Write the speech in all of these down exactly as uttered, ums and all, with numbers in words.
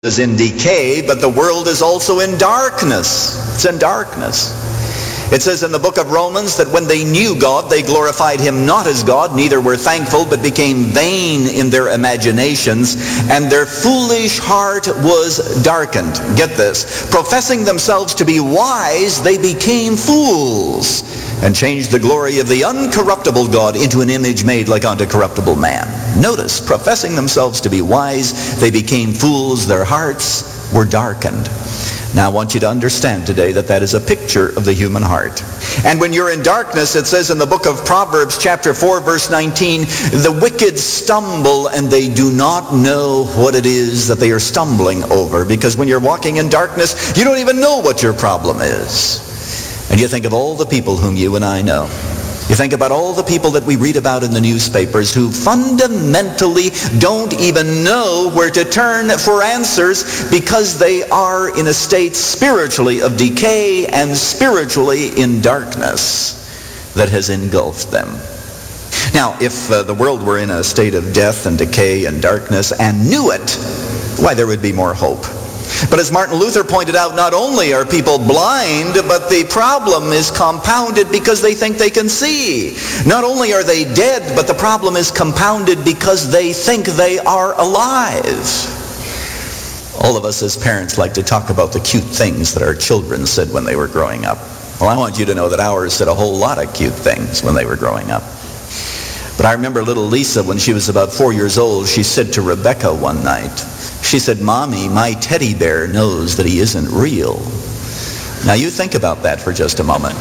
is in decay, but the world is also in darkness. It's in darkness. It says in the book of Romans that when they knew God, they glorified him not as God, neither were thankful, but became vain in their imaginations, and their foolish heart was darkened. Get this. Professing themselves to be wise, they became fools, and changed the glory of the uncorruptible God into an image made like unto corruptible man. Notice, professing themselves to be wise, they became fools, their hearts were darkened. Now I want you to understand today that that is a picture of the human heart. And when you're in darkness, it says in the book of Proverbs chapter four verse nineteen, the wicked stumble and they do not know what it is that they are stumbling over. Because when you're walking in darkness, you don't even know what your problem is. And you think of all the people whom you and I know. You think about all the people that we read about in the newspapers who fundamentally don't even know where to turn for answers because they are in a state spiritually of decay and spiritually in darkness that has engulfed them. Now, if uh, the world were in a state of death and decay and darkness and knew it, why, there would be more hope. But as Martin Luther pointed out, not only are people blind, but the problem is compounded because they think they can see. Not only are they dead, but the problem is compounded because they think they are alive. All of us as parents like to talk about the cute things that our children said when they were growing up. Well, I want you to know that ours said a whole lot of cute things when they were growing up. But I remember little Lisa, when she was about four years old, she said to Rebecca one night, she said, "Mommy, my teddy bear knows that he isn't real." Now you think about that for just a moment.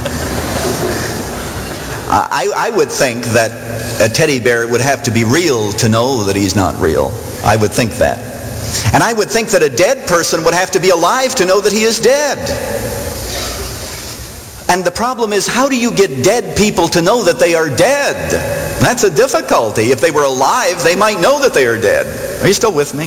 I, I would think that a teddy bear would have to be real to know that he's not real. I would think that. And I would think that a dead person would have to be alive to know that he is dead. And the problem is, how do you get dead people to know that they are dead? That's a difficulty. If they were alive, they might know that they are dead. Are you still with me?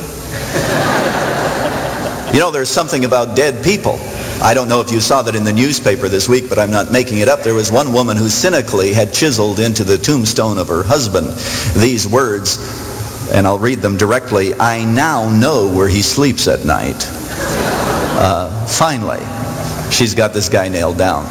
You know, there's something about dead people. I don't know if you saw that in the newspaper this week, but I'm not making it up. There was one woman who cynically had chiseled into the tombstone of her husband these words, and I'll read them directly. "I now know where he sleeps at night." Uh, finally, she's got this guy nailed down.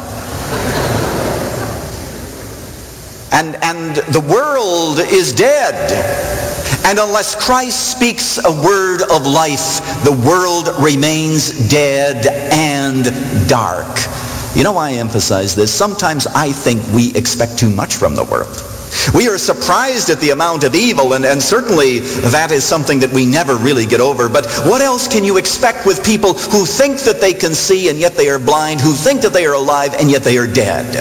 And, and the world is dead. And unless Christ speaks a word of life, the world remains dead and dark. You know why I emphasize this? Sometimes I think we expect too much from the world. We are surprised at the amount of evil, and, and certainly that is something that we never really get over. But what else can you expect with people who think that they can see and yet they are blind, who think that they are alive and yet they are dead?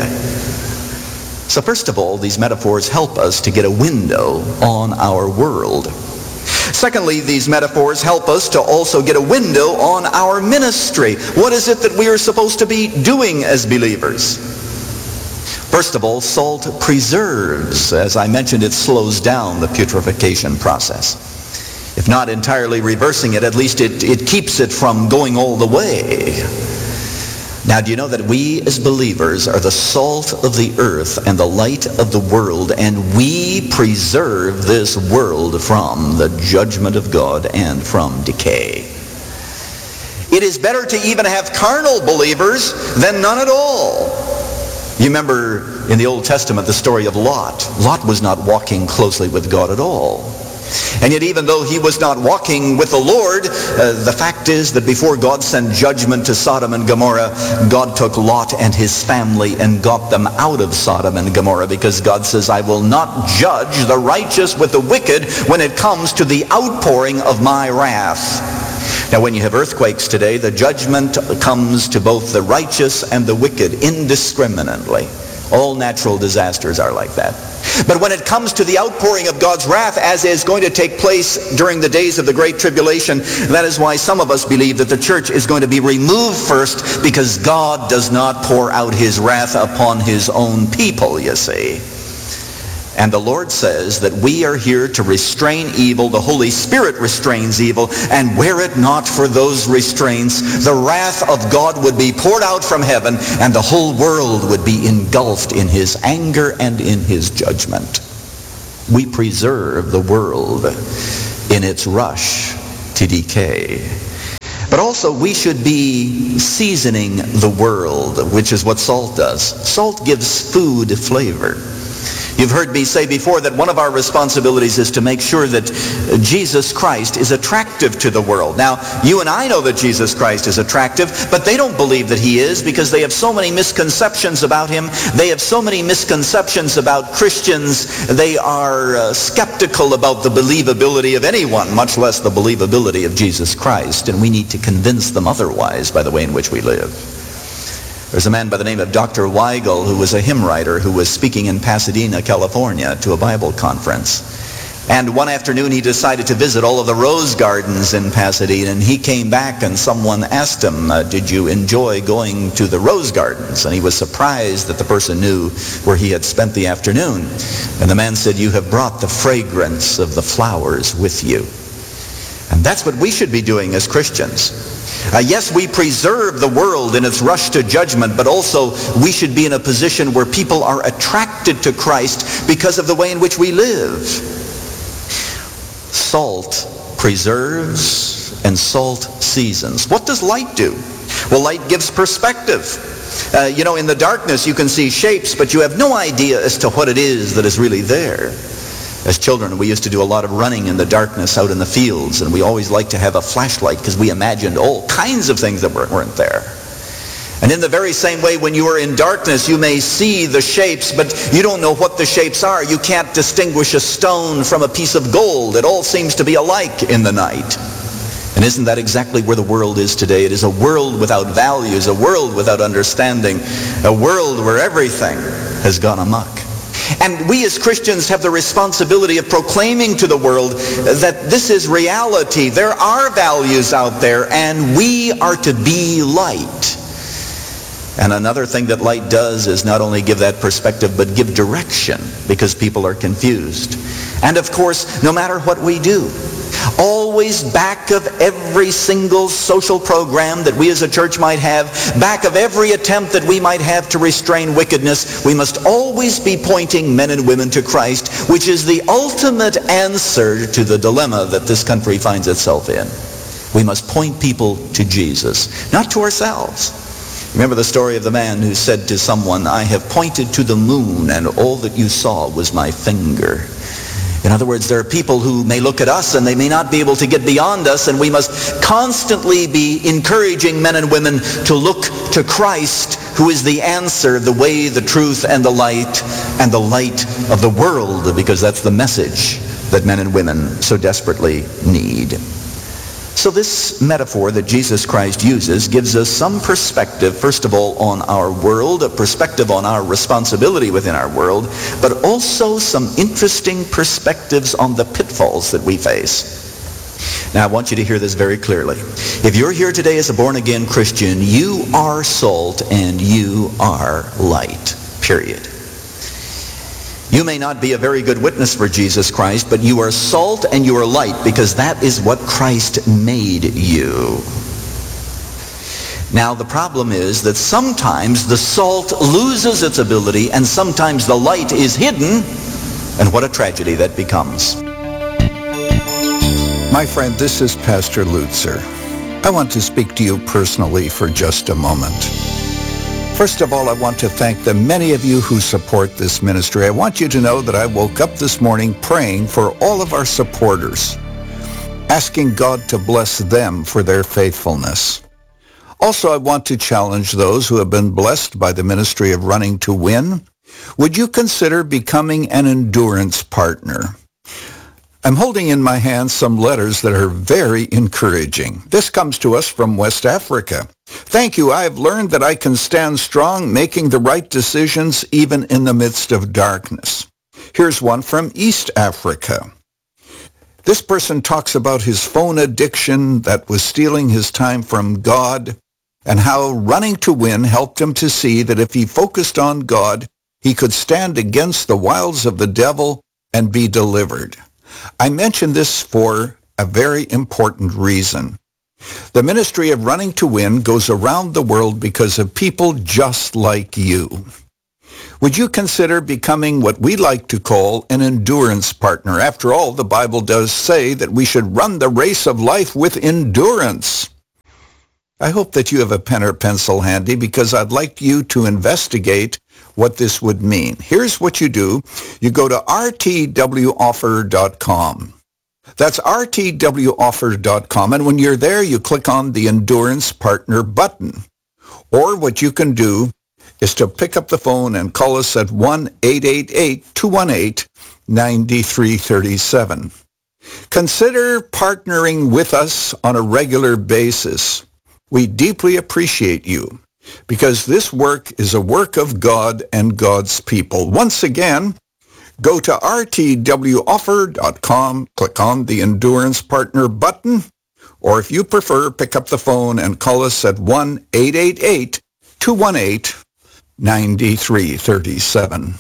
So first of all, these metaphors help us to get a window on our world. Secondly, these metaphors help us to also get a window on our ministry. What is it that we are supposed to be doing as believers? First of all, salt preserves. As I mentioned, it slows down the putrefaction process. If not entirely reversing it, at least it, it keeps it from going all the way. Now, do you know that we as believers are the salt of the earth and the light of the world, and we preserve this world from the judgment of God and from decay? It is better to even have carnal believers than none at all. You remember in the Old Testament the story of Lot. Lot was not walking closely with God at all. And yet even though he was not walking with the Lord, uh, the fact is that before God sent judgment to Sodom and Gomorrah, God took Lot and his family and got them out of Sodom and Gomorrah, because God says, "I will not judge the righteous with the wicked when it comes to the outpouring of my wrath." Now when you have earthquakes today, the judgment comes to both the righteous and the wicked indiscriminately. All natural disasters are like that. But when it comes to the outpouring of God's wrath, as is going to take place during the days of the Great Tribulation, that is why some of us believe that the church is going to be removed first, because God does not pour out his wrath upon his own people, you see. And the Lord says that we are here to restrain evil. The Holy Spirit restrains evil. And were it not for those restraints, the wrath of God would be poured out from heaven, and the whole world would be engulfed in his anger and in his judgment. We preserve the world in its rush to decay. But also we should be seasoning the world, which is what salt does. Salt gives food flavor. You've heard me say before that one of our responsibilities is to make sure that Jesus Christ is attractive to the world. Now, you and I know that Jesus Christ is attractive, but they don't believe that he is because they have so many misconceptions about him. They have so many misconceptions about Christians. They are uh, skeptical about the believability of anyone, much less the believability of Jesus Christ. And we need to convince them otherwise by the way in which we live. There's a man by the name of Doctor Weigel who was a hymn writer who was speaking in Pasadena, California to a Bible conference. And one afternoon he decided to visit all of the rose gardens in Pasadena, and he came back and someone asked him, uh, did you enjoy going to the rose gardens? And he was surprised that the person knew where he had spent the afternoon. And the man said, you have brought the fragrance of the flowers with you. And that's what we should be doing as Christians. Uh, yes, we preserve the world in its rush to judgment, but also we should be in a position where people are attracted to Christ because of the way in which we live. Salt preserves and salt seasons. What does light do? Well, light gives perspective. Uh, you know, in the darkness you can see shapes, but you have no idea as to what it is that is really there. As children, we used to do a lot of running in the darkness out in the fields, and we always liked to have a flashlight because we imagined all kinds of things that weren't there. And in the very same way, when you are in darkness, you may see the shapes, but you don't know what the shapes are. You can't distinguish a stone from a piece of gold. It all seems to be alike in the night. And isn't that exactly where the world is today? It is a world without values, a world without understanding, a world where everything has gone amok. And we as Christians have the responsibility of proclaiming to the world that this is reality. There are values out there, and we are to be light. And another thing that light does is not only give that perspective, but give direction, because people are confused. And of course, no matter what we do, always back of every single social program that we as a church might have, back of every attempt that we might have to restrain wickedness, we must always be pointing men and women to Christ, which is the ultimate answer to the dilemma that this country finds itself in. We must point people to Jesus, not to ourselves. Remember the story of the man who said to someone, I have pointed to the moon, and all that you saw was my finger. In other words, there are people who may look at us and they may not be able to get beyond us, and we must constantly be encouraging men and women to look to Christ, who is the answer, the way, the truth, and the light, and the light of the world, because that's the message that men and women so desperately need. So this metaphor that Jesus Christ uses gives us some perspective, first of all, on our world, a perspective on our responsibility within our world, but also some interesting perspectives on the pitfalls that we face. Now, I want you to hear this very clearly. If you're here today as a born-again Christian, you are salt and you are light, period. You may not be a very good witness for Jesus Christ, but you are salt and you are light, because that is what Christ made you. Now, the problem is that sometimes the salt loses its ability and sometimes the light is hidden, and what a tragedy that becomes. My friend, this is Pastor Lutzer. I want to speak to you personally for just a moment. First of all, I want to thank the many of you who support this ministry. I want you to know that I woke up this morning praying for all of our supporters, asking God to bless them for their faithfulness. Also, I want to challenge those who have been blessed by the ministry of Running to Win. Would you consider becoming an endurance partner? I'm holding in my hands some letters that are very encouraging. This comes to us from West Africa. Thank you. I have learned that I can stand strong, making the right decisions even in the midst of darkness. Here's one from East Africa. This person talks about his phone addiction that was stealing his time from God, and how Running to Win helped him to see that if he focused on God, he could stand against the wiles of the devil and be delivered. I mention this for a very important reason. The ministry of Running to Win goes around the world because of people just like you. Would you consider becoming what we like to call an endurance partner? After all, the Bible does say that we should run the race of life with endurance. I hope that you have a pen or pencil handy because I'd like you to investigate what this would mean. Here's what you do. You go to r t w offer dot com. That's r t w offer dot com. And when you're there, you click on the Endurance Partner button. Or what you can do is to pick up the phone and call us at one eight eight eight, two one eight, nine three three seven. Consider partnering with us on a regular basis. We deeply appreciate you because this work is a work of God and God's people. Once again, go to r t w offer dot com, click on the Endurance Partner button, or if you prefer, pick up the phone and call us at one eight eight eight, two one eight, nine three three seven.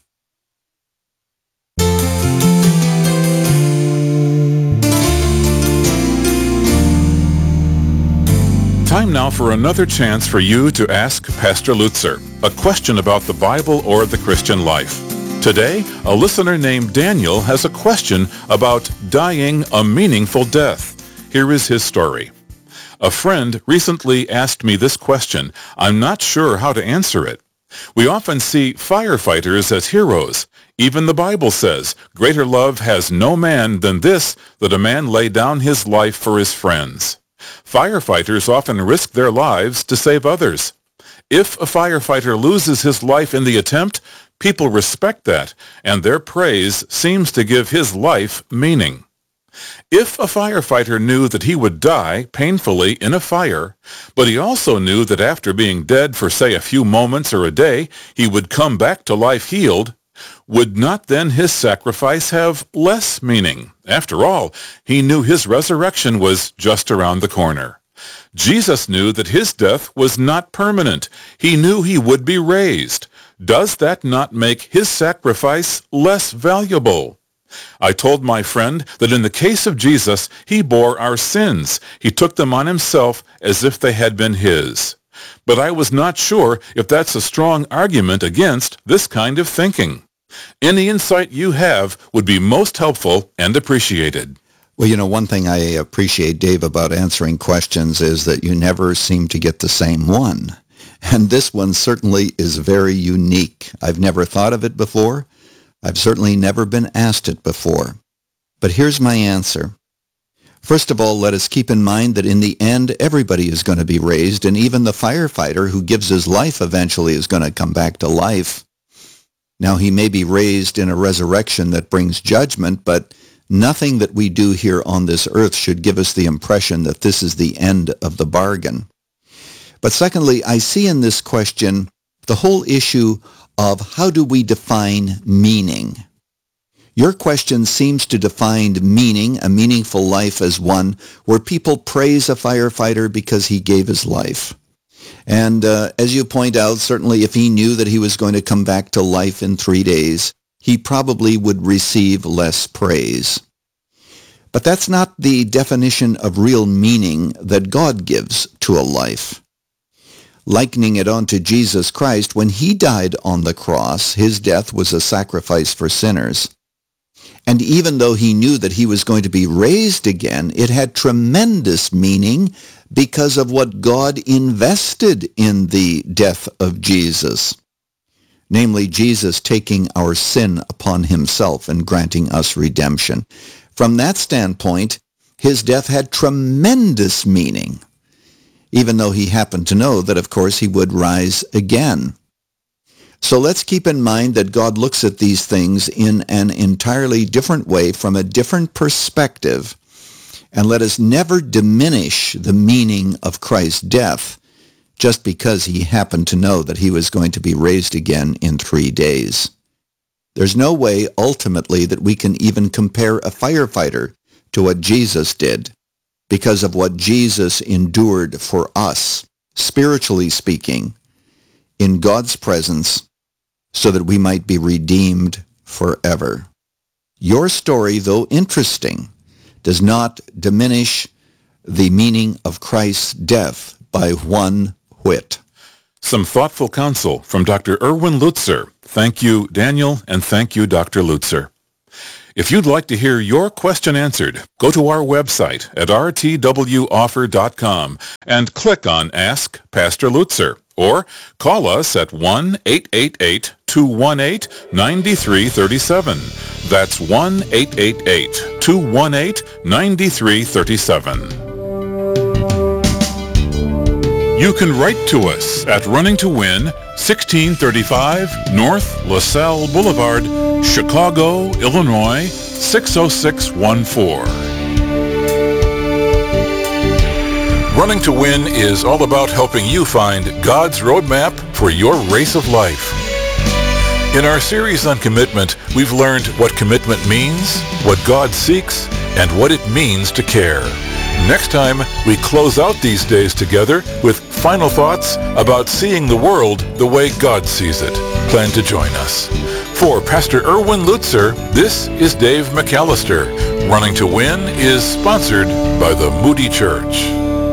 Time now for another chance for you to ask Pastor Lutzer a question about the Bible or the Christian life. Today, a listener named Daniel has a question about dying a meaningful death. Here is his story. A friend recently asked me this question. I'm not sure how to answer it. We often see firefighters as heroes. Even the Bible says, "Greater love has no man than this, that a man lay down his life for his friends." Firefighters often risk their lives to save others. If a firefighter loses his life in the attempt, people respect that, and their praise seems to give his life meaning. If a firefighter knew that he would die painfully in a fire, but he also knew that after being dead for, say, a few moments or a day, he would come back to life healed, would not then his sacrifice have less meaning? After all, he knew his resurrection was just around the corner. Jesus knew that his death was not permanent. He knew he would be raised. Does that not make his sacrifice less valuable? I told my friend that in the case of Jesus, he bore our sins. He took them on himself as if they had been his. But I was not sure if that's a strong argument against this kind of thinking. Any insight you have would be most helpful and appreciated. Well, you know, one thing I appreciate, Dave, about answering questions is that you never seem to get the same one. And this one certainly is very unique. I've never thought of it before. I've certainly never been asked it before. But here's my answer. First of all, let us keep in mind that in the end, everybody is going to be raised, and even the firefighter who gives his life eventually is going to come back to life. Now, he may be raised in a resurrection that brings judgment, but nothing that we do here on this earth should give us the impression that this is the end of the bargain. But secondly, I see in this question the whole issue of how do we define meaning. Your question seems to define meaning, a meaningful life, as one where people praise a firefighter because he gave his life. And uh, as you point out, certainly if he knew that he was going to come back to life in three days, he probably would receive less praise. But that's not the definition of real meaning that God gives to a life. Likening it onto Jesus Christ, when he died on the cross, his death was a sacrifice for sinners. And even though he knew that he was going to be raised again, it had tremendous meaning because of what God invested in the death of Jesus. Namely, Jesus taking our sin upon himself and granting us redemption. From that standpoint, his death had tremendous meaning, even though he happened to know that, of course, he would rise again. So let's keep in mind that God looks at these things in an entirely different way, from a different perspective, and let us never diminish the meaning of Christ's death just because he happened to know that he was going to be raised again in three days. There's no way ultimately that we can even compare a firefighter to what Jesus did, because of what Jesus endured for us, spiritually speaking, in God's presence, so that we might be redeemed forever. Your story, though interesting, does not diminish the meaning of Christ's death by one whit. Some thoughtful counsel from Doctor Erwin Lutzer. Thank you, Daniel, and thank you, Doctor Lutzer. If you'd like to hear your question answered, go to our website at r t w offer dot com and click on Ask Pastor Lutzer, or call us at one eight eight eight, two one eight, nine three three seven. That's one eight eight eight, two one eight, nine three three seven. You can write to us at Running to Win, sixteen thirty-five North LaSalle Boulevard, Chicago, Illinois, six oh six one four. Running to Win is all about helping you find God's roadmap for your race of life. In our series on commitment, we've learned what commitment means, what God seeks, and what it means to care. Next time, we close out these days together with final thoughts about seeing the world the way God sees it. Plan to join us. For Pastor Erwin Lutzer, this is Dave McAllister. Running to Win is sponsored by the Moody Church.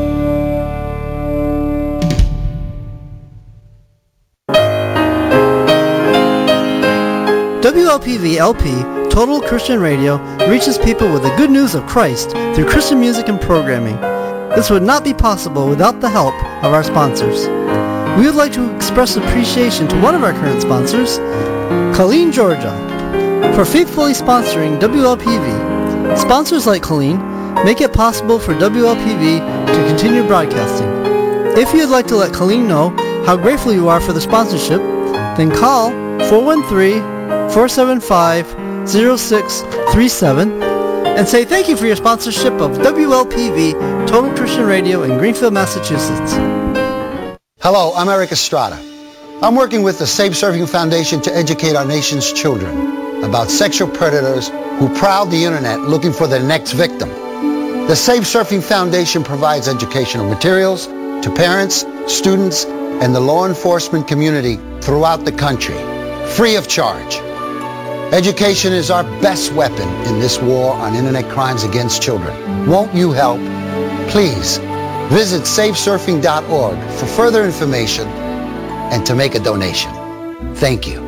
W L P V L P, Total Christian Radio, reaches people with the good news of Christ through Christian music and programming. This would not be possible without the help of our sponsors. We would like to express appreciation to one of our current sponsors, Colleen, Georgia, for faithfully sponsoring W L P V. Sponsors like Colleen make it possible for W L P V to continue broadcasting. If you'd like to let Colleen know how grateful you are for the sponsorship, then call four one three, four seven five, zero six three seven and say thank you for your sponsorship of W L P V Total Christian Radio in Greenfield, Massachusetts. Hello, I'm Eric Estrada. I'm working with the Safe Surfing Foundation to educate our nation's children about sexual predators who prowl the internet looking for their next victim. The Safe Surfing Foundation provides educational materials to parents, students, and the law enforcement community throughout the country, free of charge. Education is our best weapon in this war on internet crimes against children. Won't you help? Please visit safe surfing dot org for further information and to make a donation. Thank you.